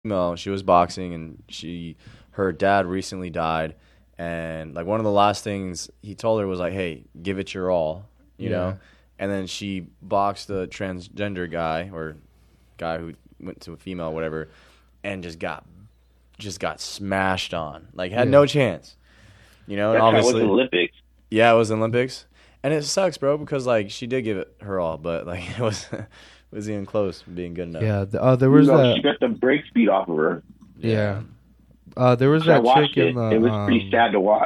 No, she was boxing, and her dad recently died, and like one of the last things he told her was like, "Hey, give it your all," you Yeah. know. And then she boxed a transgender guy or guy who went to a female, or whatever, and just got smashed on. Like had Yeah. no chance, you know. And That's how it was in the obviously, Olympics. yeah, it was Olympics, and it sucks, bro, because like she did give it her all, but like it was even close from being good enough. Yeah. There was that. She got the break speed off of her. Yeah. There was I that watched chick it. in the. It was pretty sad to watch.